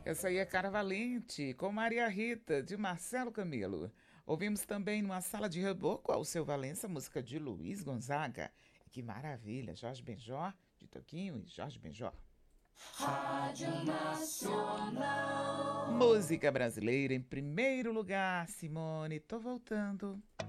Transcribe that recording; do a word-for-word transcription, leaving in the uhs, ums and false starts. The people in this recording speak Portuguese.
Essa aí é Cara Valente, com Maria Rita, de Marcelo Camelo. Ouvimos também numa sala de reboco ao seu Valença, música de Luiz Gonzaga. Que maravilha, Jorge Benjor, de Toquinho e Jorge Benjor. Rádio Nacional. Música brasileira em primeiro lugar, Simone, tô voltando.